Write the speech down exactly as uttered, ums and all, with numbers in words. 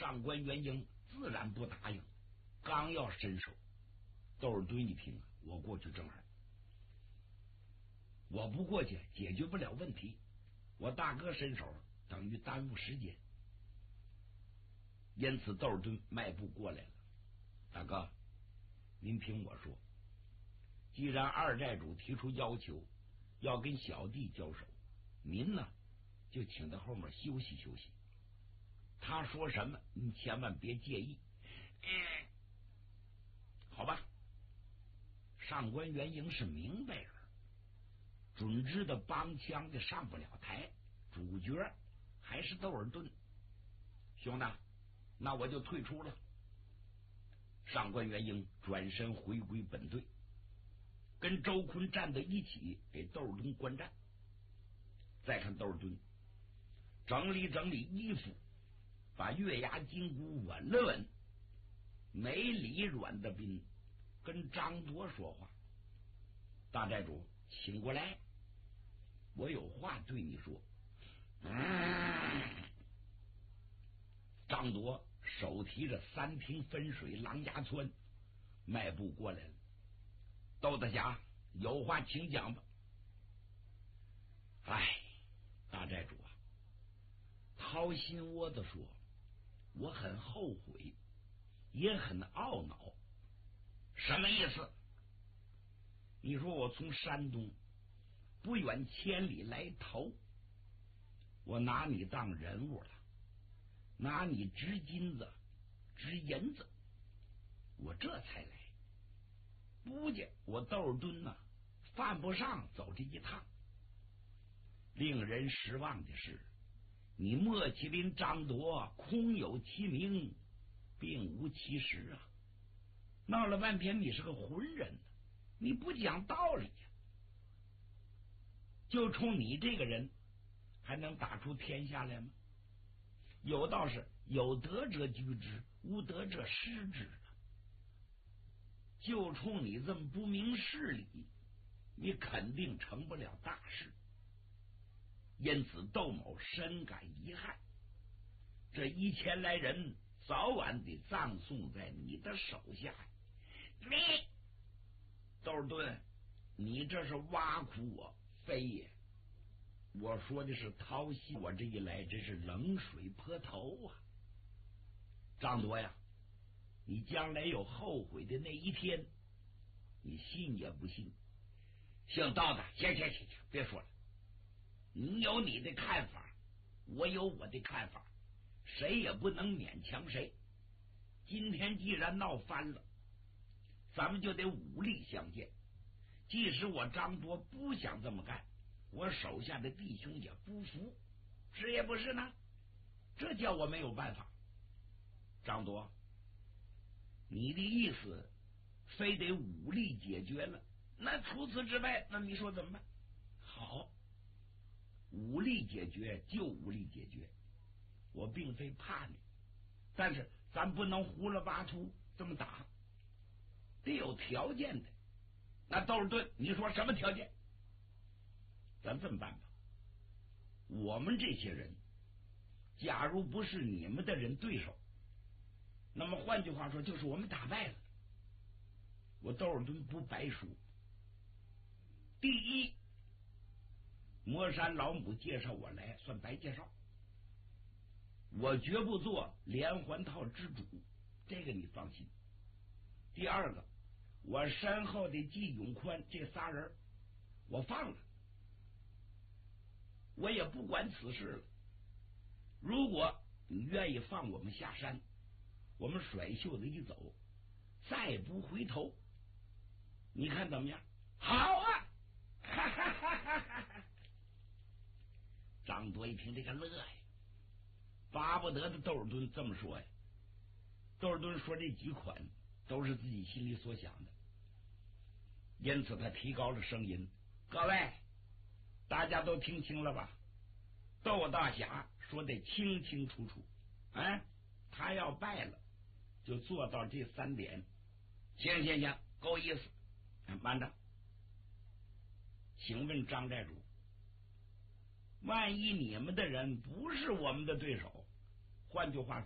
上官元英自然不答应，刚要伸手，窦尔敦一听，我过去正好，我不过去解决不了问题，我大哥伸手等于耽误时间。因此窦尔敦迈步过来了。大哥，您听我说，既然二寨主提出要求要跟小弟交手，您呢就请在后面休息休息，他说什么你千万别介意。嗯，好吧。上官元英是明白人，准知道帮腔的上不了台，主角还是窦尔敦。兄弟，那我就退出了。上官元英转身回归本队，跟周坤站在一起给窦尔敦观战。再看窦尔敦整理整理衣服，把月牙筋骨稳了稳，没理阮德斌，跟张铎说话：大寨主，请过来，我有话对你说。嗯，张铎手提着三瓶分水狼牙窜，迈步过来了。窦大侠，有话请讲吧。哎，大寨主啊，掏心窝子说，我很后悔，也很懊恼。什么意思？你说我从山东不远千里来投，我拿你当人物了，拿你值金子值银子，我这才来。不见我窦尔敦呢、啊、犯不上走这一趟。令人失望的是，你莫麒麟张铎空有其名，并无其实啊！闹了半天你是个浑人，你不讲道理呀、啊！就冲你这个人，还能打出天下来吗？有道是有德者居之，无德者失之。就冲你这么不明事理，你肯定成不了大事。因此窦某深感遗憾，这一千来人早晚得葬送在你的手下。你窦尔敦，你这是挖苦我？非也，我说的是掏心，我这一来真是冷水泼头啊！张铎呀，你将来有后悔的那一天，你信也不信？姓道的，行行行行，别说了，你有你的看法，我有我的看法，谁也不能勉强谁。今天既然闹翻了，咱们就得武力相见。即使我张铎不想这么干，我手下的弟兄也不服，是也不是呢？这叫我没有办法。张铎，你的意思非得武力解决了，那除此之外，那你说怎么办？好，武力解决就武力解决，我并非怕你，但是咱不能胡了八图这么打，得有条件的。那窦尔敦，你说什么条件？咱这么办吧，我们这些人假如不是你们的人对手，那么换句话说就是我们打败了，我窦尔敦不白输。第一，魔山老母介绍我来算白介绍，我绝不做连环套之主，这个你放心。第二个，我身后的季永宽这仨人我放了，我也不管此事了。如果你愿意放我们下山，我们甩袖子一走，再不回头，你看怎么样？好啊！哈哈哈哈哈哈！张铎一听这个乐呀，巴不得的窦尔敦这么说呀。窦尔敦说这几款都是自己心里所想的，因此他提高了声音：各位，大家都听清了吧？窦大侠说得清清楚楚，哎，他要败了就做到这三点。行行行，够意思。慢着，请问张寨主，万一你们的人不是我们的对手，换句话